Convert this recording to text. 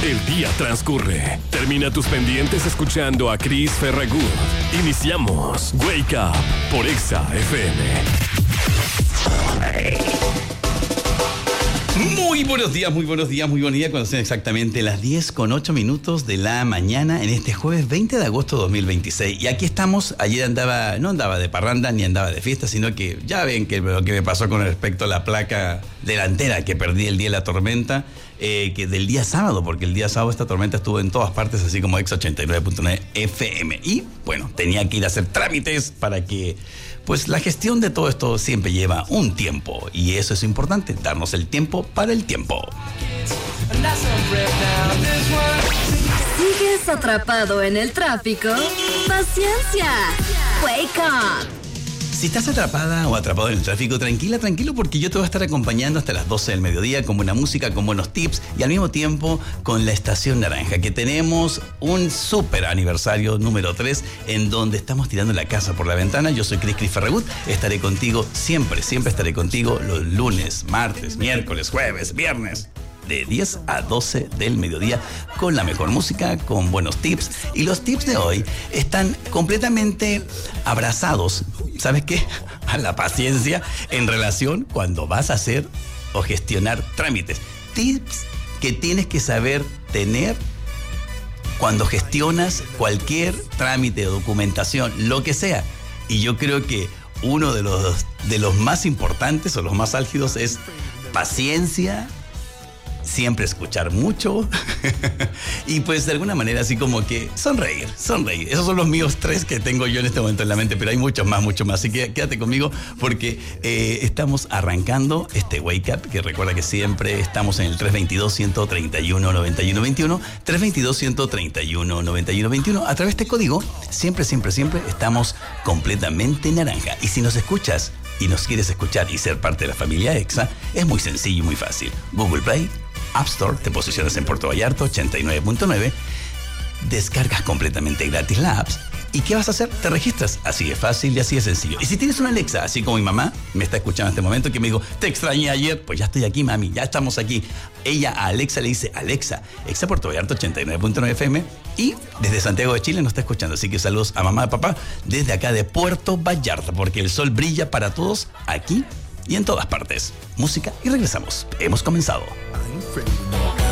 El día transcurre. Termina tus pendientes escuchando a Chris Ferragut. Iniciamos Wake Up por Exa FM. Muy buenos días, muy buenos días, muy buenos días. Cuando son exactamente las 10:08 de la mañana en este jueves 20 de agosto de 2026. Y aquí estamos. Ayer no andaba de parranda ni andaba de fiesta, sino que ya ven que lo que me pasó con respecto a la placa delantera que perdí el día de la tormenta, que del día sábado, porque el día sábado esta tormenta estuvo en todas partes, así como Exa 89.9 FM. Y bueno, tenía que ir a hacer trámites para que... Pues la gestión de todo esto siempre lleva un tiempo y eso es importante, darnos el tiempo para el tiempo. ¿Sigues atrapado en el tráfico? ¡Paciencia! ¡Wake up! Si estás atrapada o atrapado en el tráfico, tranquilo, porque yo te voy a estar acompañando hasta las 12 del mediodía con buena música, con buenos tips y al mismo tiempo con la Estación Naranja, que tenemos un súper aniversario número 3 en donde estamos tirando la casa por la ventana. Yo soy Chris Ferragut, estaré contigo siempre estaré contigo los lunes, martes, miércoles, jueves, viernes, de 10 a 12 del mediodía con la mejor música, con buenos tips. Y los tips de hoy están completamente abrazados, ¿sabes qué? A la paciencia en relación cuando vas a hacer o gestionar trámites. Tips que tienes que saber tener cuando gestionas cualquier trámite o documentación, lo que sea. Y yo creo que uno de los más importantes o los más álgidos es paciencia, siempre escuchar mucho y pues de alguna manera así como que sonreír. Esos son los míos 3 que tengo yo en este momento en la mente, pero hay muchos más. Así que quédate conmigo porque estamos arrancando este Wake Up, que recuerda que siempre estamos en el 322-131-9121, 322-131-9121. A través de este código, siempre estamos completamente naranja. Y si nos escuchas y nos quieres escuchar y ser parte de la familia Exa, es muy sencillo y muy fácil. Google Play, App Store, te posicionas en Puerto Vallarta 89.9, descargas completamente gratis la app. ¿Y qué vas a hacer? Te registras. Así de fácil y así de sencillo. Y si tienes una Alexa, así como mi mamá me está escuchando en este momento, que me dijo, te extrañé ayer, pues ya estoy aquí, mami, ya estamos aquí. Ella a Alexa le dice, Alexa, Exa Puerto Vallarta 89.9 FM, y desde Santiago de Chile nos está escuchando. Así que saludos a mamá y papá desde acá de Puerto Vallarta, porque el sol brilla para todos aquí y en todas partes. Música y regresamos. Hemos comenzado.